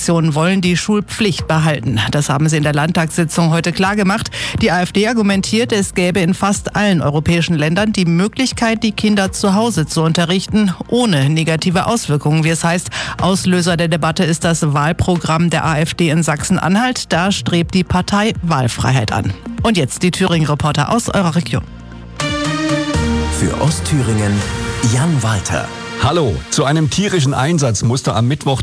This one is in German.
Fraktionen wollen die Schulpflicht behalten. Das haben sie in der Landtagssitzung heute klargemacht. Die AfD argumentiert, es gäbe in fast allen europäischen Ländern die Möglichkeit, die Kinder zu Hause zu unterrichten, ohne negative Auswirkungen, wie es heißt. Auslöser der Debatte ist das Wahlprogramm der AfD in Sachsen-Anhalt. Da strebt die Partei Wahlfreiheit an. Und jetzt die Thüringen-Reporter aus eurer Region. Für Ostthüringen Jan Walter. Hallo, zu einem tierischen Einsatz musste am Mittwoch